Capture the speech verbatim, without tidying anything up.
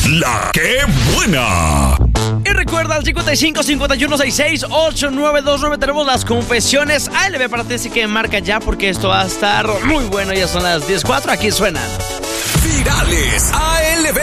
La Que Buena. Y recuerda, al cincuenta y cinco, cincuenta y uno, sesenta y seis, ochenta y nueve veintinueve tenemos las confesiones A L B para ti, así que marca ya porque esto va a estar muy bueno. Ya son las diez cuatro, aquí suenan Virales A L B.